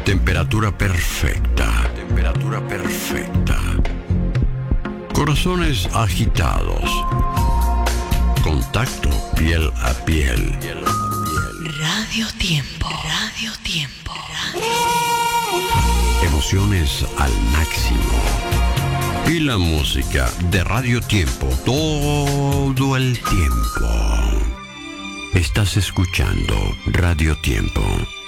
Temperatura perfecta. Temperatura perfecta. Corazones agitados. Contacto piel a piel. Radio Tiempo. Radio Tiempo. Emociones al máximo. Y la música de Radio Tiempo todo el tiempo. Estás escuchando Radio Tiempo.